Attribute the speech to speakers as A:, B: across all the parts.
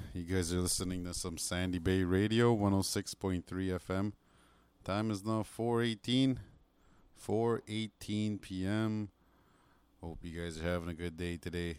A: You guys are listening to some Sandy Bay Radio, 106.3 FM. Time is now 4:18 p.m. Hope you guys are having a good day today.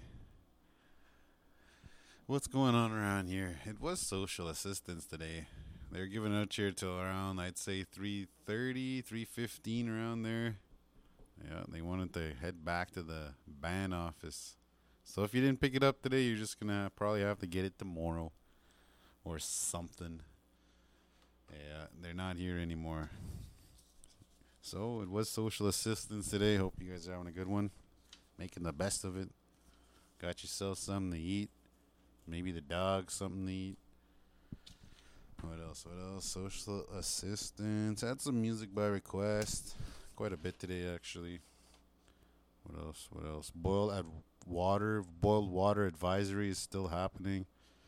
A: What's going on around here? It was social assistance today. They're giving out here till around, I'd say 3:30, 3:15 around there. Yeah, they wanted to head back to the band office. So if you didn't pick it up today, you're just going to probably have to get it tomorrow or something. Yeah, they're not here anymore. So it was social assistance today. Hope you guys are having a good one. Making the best of it. Got yourself something to eat. Maybe the dog something to eat. What else? Social assistance. Had some music by request. Quite a bit today, actually. What else? Boiled water advisory is still happening.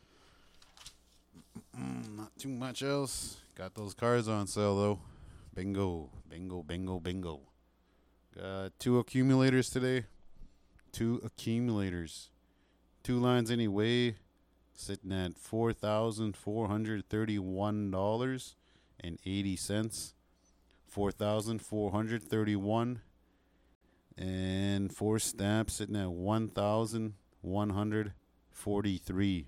A: Not too much else. Got those cars on sale, though. Bingo. Got 2 accumulators today. 2 accumulators. 2 lines anyway. Sitting at $4,431.80. $4,431 and 4 stamps sitting at $1,143.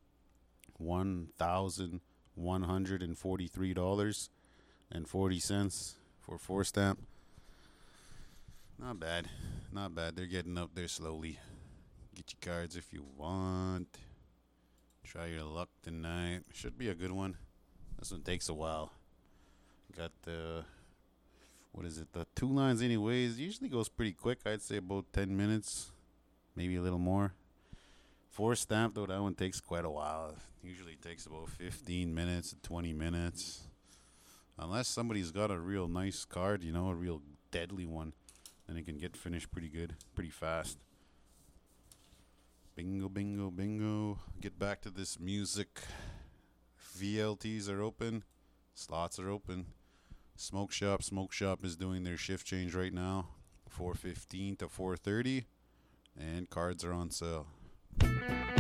A: $1,143.40 for 4 stamp. Not bad. They're getting up there slowly. Get your cards if you want. Try your luck tonight. Should be a good one. This one takes a while. Got the the 2 lines anyways. Usually goes pretty quick. I'd say about 10 minutes, maybe a little more. 4 stamp though, that one takes quite a while. Usually takes about 15 minutes to 20 minutes, unless somebody's got a real nice card, a real deadly one, then it can get finished pretty good, pretty fast. Bingo. Get back to this music. VLTs are open, slots are open. Smoke Shop is doing their shift change right now, 4:15 to 4:30, and cards are on sale.